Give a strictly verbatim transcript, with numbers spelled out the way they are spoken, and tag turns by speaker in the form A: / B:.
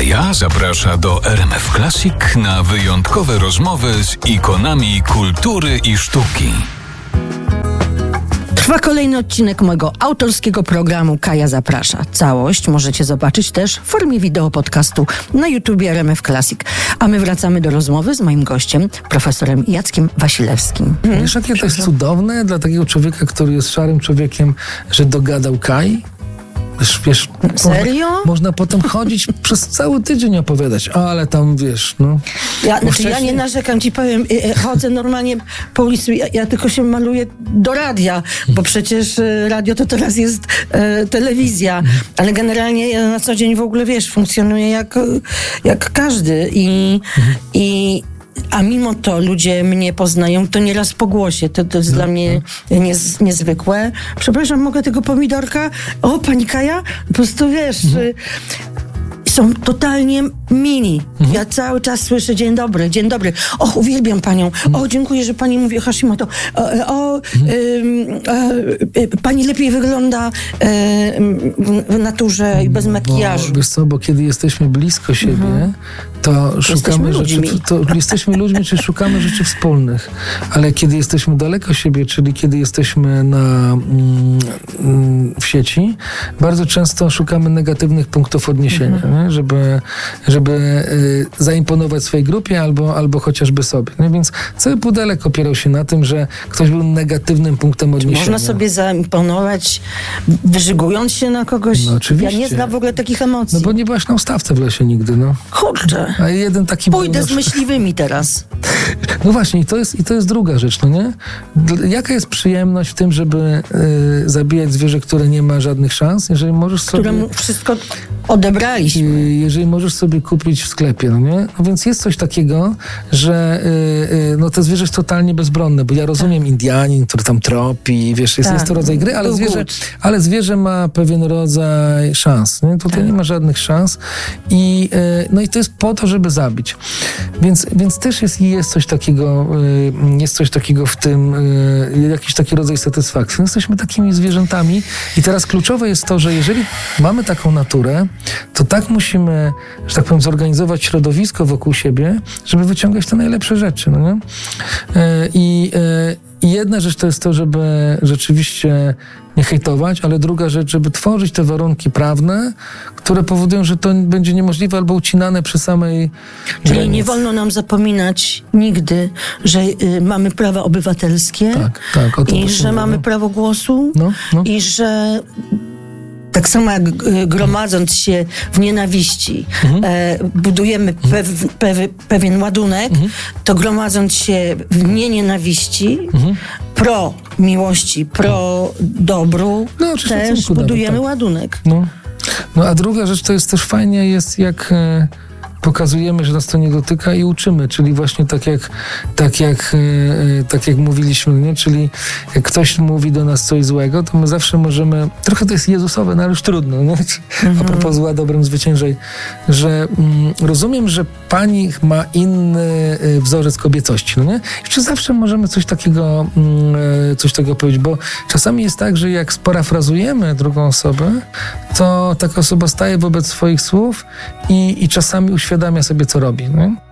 A: Kaja zaprasza do R M F Classic na wyjątkowe rozmowy z ikonami kultury i sztuki.
B: Trwa kolejny odcinek mojego autorskiego programu Kaja Zaprasza. Całość możecie zobaczyć też w formie wideo podcastu na YouTubie R M F Classic. A my wracamy do rozmowy z moim gościem, profesorem Jackiem Wasilewskim.
C: Hmm? Wiesz, jakie to jest cudowne dla takiego człowieka, który jest szarym człowiekiem, że dogadał Kai? Wiesz, wiesz,
B: Serio?
C: Można, można potem chodzić przez cały tydzień opowiadać, ale tam wiesz, no.
B: Ja, znaczy,
C: wcześniej...
B: ja nie narzekam, ci powiem, chodzę normalnie po ulicy, ja, ja tylko się maluję do radia, bo przecież radio to teraz jest e, telewizja, ale generalnie ja na co dzień w ogóle, wiesz, funkcjonuję jak, jak każdy i, i a mimo to ludzie mnie poznają, to nieraz po głosie. To, to jest no, dla mnie no. niez, niezwykłe. Przepraszam, mogę tego pomidorka? O, pani Kaja? Po prostu wiesz... Mhm. Są totalnie mini. Mhm. Ja cały czas słyszę dzień dobry, dzień dobry. Och, uwielbiam panią. Mhm. O, dziękuję, że pani mówi o Hashimoto. O, o mhm. y, y, y, pani lepiej wygląda y, w naturze i bez makijażu.
C: Bo, wiesz co, bo kiedy jesteśmy blisko siebie, mhm. to szukamy rzeczy, to jesteśmy ludźmi, czy szukamy rzeczy wspólnych. Ale kiedy jesteśmy daleko siebie, czyli kiedy jesteśmy na, mm, w sieci, bardzo często szukamy negatywnych punktów odniesienia. Mhm. żeby, żeby y, zaimponować swojej grupie albo, albo chociażby sobie. No więc cały pudelek opierał się na tym, że ktoś był negatywnym punktem odniesienia.
B: Można sobie zaimponować, wyżygując się na kogoś?
C: No oczywiście.
B: Ja nie znam w ogóle takich emocji.
C: No bo nie byłaś na ustawce w lesie nigdy, no.
B: Kurczę.
C: A jeden taki
B: Pójdę
C: był,
B: z myśliwymi teraz.
C: No właśnie, i to jest, i to jest druga rzecz, no nie? Jaka jest przyjemność w tym, żeby y, zabijać zwierzę, które nie ma żadnych szans, jeżeli możesz sobie...
B: Któremu wszystko odebraliśmy.
C: Jeżeli możesz sobie kupić w sklepie, no nie? No więc jest coś takiego, że yy, yy, no to zwierzę jest totalnie bezbronne, bo ja rozumiem tak. Indianin, który tam tropi, wiesz, jest, tak. jest to rodzaj gry, ale zwierzę, ale zwierzę ma pewien rodzaj szans, nie? Tutaj tak. nie ma żadnych szans i yy, no i to jest po to, żeby zabić. Więc, więc też jest, jest coś takiego, yy, jest coś takiego w tym, yy, jakiś taki rodzaj satysfakcji. My jesteśmy takimi zwierzętami i teraz kluczowe jest to, że jeżeli mamy taką naturę, to tak musimy, że tak powiem, zorganizować środowisko wokół siebie, żeby wyciągać te najlepsze rzeczy, no nie? I, i jedna rzecz to jest to, żeby rzeczywiście nie hejtować, ale druga rzecz, żeby tworzyć te warunki prawne, które powodują, że to będzie niemożliwe albo ucinane przy samej
B: Czyli
C: granicy.
B: Nie wolno nam zapominać nigdy, że y, mamy prawa obywatelskie
C: tak, tak, o to
B: i że mamy prawo głosu
C: no, no.
B: i że tak samo jak gromadząc się w nienawiści mhm. e, budujemy pew, pew, pewien ładunek, mhm. to gromadząc się w nienienawiści, mhm. pro miłości, pro dobru, no, też budujemy nawet, tak. ładunek.
C: No. no a druga rzecz to jest też fajnie jest jak... E, pokazujemy, że nas to nie dotyka i uczymy, czyli właśnie tak jak, tak jak, yy, tak jak mówiliśmy, nie? Czyli jak ktoś mówi do nas coś złego, to my zawsze możemy, trochę to jest jezusowe, no ale już trudno, nie? Mm-hmm. A propos zła dobrem zwyciężaj, że mm, rozumiem, że pani ma inny y, wzorzec kobiecości, no nie? I czy zawsze możemy coś takiego, y, coś takiego powiedzieć, bo czasami jest tak, że jak sparafrazujemy drugą osobę, to taka osoba staje wobec swoich słów i, i czasami uświadamia sobie, co robi. Nie?